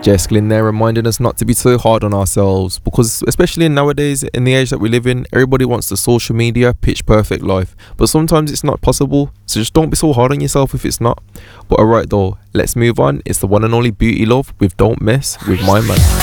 Jess Glynn there reminding us not to be so hard on ourselves, because especially nowadays, in the age that we live in, everybody wants the social media pitch perfect life, but sometimes it's not possible, so just don't be so hard on yourself if it's not. But alright though, let's move on. It's the one and only Beauty Love with Don't Mess With My Man.